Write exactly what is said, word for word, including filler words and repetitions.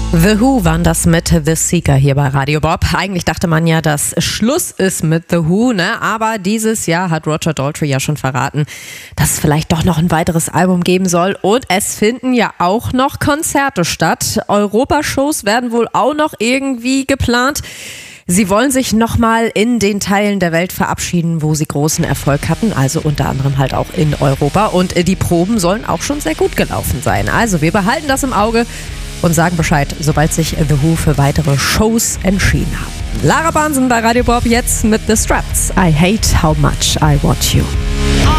The Who waren das mit The Seeker hier bei Radio Bob. Eigentlich dachte man ja, dass Schluss ist mit The Who, ne? Aber dieses Jahr hat Roger Daltrey ja schon verraten, dass es vielleicht doch noch ein weiteres Album geben soll. Und es finden ja auch noch Konzerte statt. Europashows werden wohl auch noch irgendwie geplant. Sie wollen sich nochmal in den Teilen der Welt verabschieden, wo sie großen Erfolg hatten, also unter anderem halt auch in Europa. Und die Proben sollen auch schon sehr gut gelaufen sein. Also wir behalten das im Auge und sagen Bescheid, sobald sich The Who für weitere Shows entschieden haben. Lara Bansen bei Radio Bob jetzt mit The Straps. I hate how much I want you.